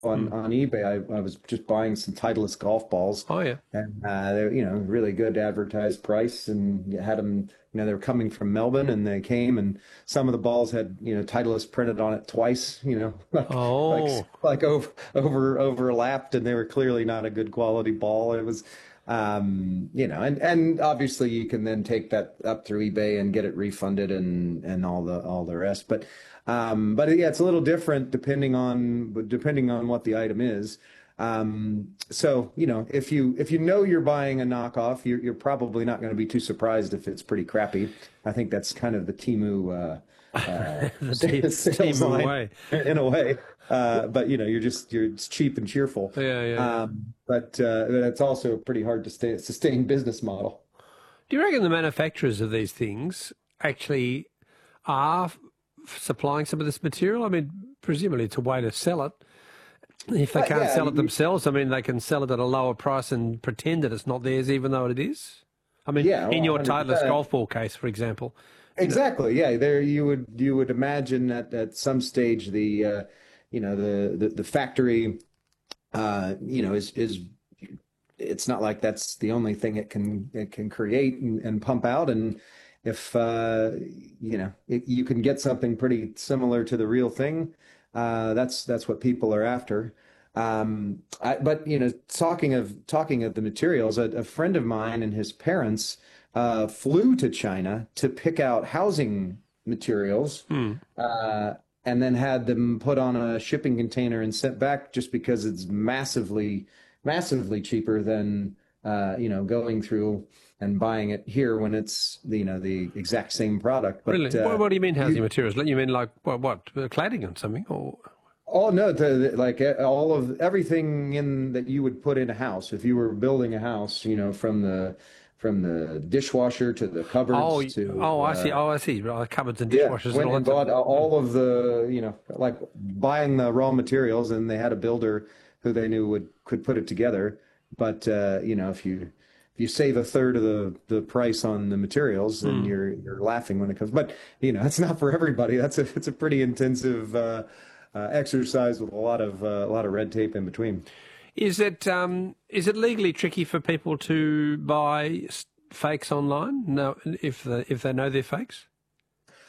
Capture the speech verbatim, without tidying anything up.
on Mm. on eBay. I, I was just buying some Titleist golf balls, Oh, yeah. and uh, they're you know really good advertised price, and you had them. You know, they were coming from Melbourne, and they came, and some of the balls had you know Titleist printed on it twice. You know, like like Oh, like over over overlapped, and they were clearly not a good quality ball. It was. Um, you know, and and obviously you can then take that up through eBay and get it refunded and and all the all the rest. But um, but yeah, it's a little different depending on depending on what the item is. Um, so you know, if you if you know you're buying a knockoff, you're you're probably not going to be too surprised if it's pretty crappy. I think that's kind of the Temu uh, uh, the T- sales Timu line way. in a way. Uh, but you know, you're just you're it's cheap and cheerful. Yeah, yeah, yeah. Um, but uh, it's also a pretty hard to stay, sustain business model. Do you reckon the manufacturers of these things actually are f- supplying some of this material? I mean, presumably it's a way to sell it. If they But can't yeah, sell it you, themselves, I mean, they can sell it at a lower price and pretend that it's not theirs, even though it is. I mean, yeah, in well, your Titleist one hundred percent. golf ball case, for example, you know, Exactly. Yeah, there you would you would imagine that at some stage the uh, you know the the, the factory uh, you know is is it's not like that's the only thing it can it can create and, and pump out. And if uh, you know it, you can get something pretty similar to the real thing, uh, that's that's what people are after. Um, I, but you know, talking of talking of the materials, a, a friend of mine and his parents uh, flew to China to pick out housing materials, hmm, uh, and then had them put on a shipping container and sent back just because it's massively, massively cheaper than uh, you know going through and buying it here when it's you know the exact same product. really. But What, uh, what do you mean housing you materials? You mean like what, what uh, cladding or something? Or Oh no, the, the- like uh, all of everything in that you would put in a house if you were building a house, you know, from the from the dishwasher to the oh, cupboards y- to oh, I see. uh, Oh, I see. Right, cupboards and yeah, dishwashers and went all and that stuff. bought Hmm. all of the, you know, like buying the raw materials, and they had a builder who they knew would could put it together. But uh, you know, if you if you save a third of the the price on the materials, then Hmm. you're you're laughing when it comes. But you know, it's not for everybody. That's a it's a pretty intensive uh, uh, exercise with a lot of uh, a lot of red tape in between. Is it um, is it legally tricky for people to buy s- fakes online? No, if they, if they know they're fakes.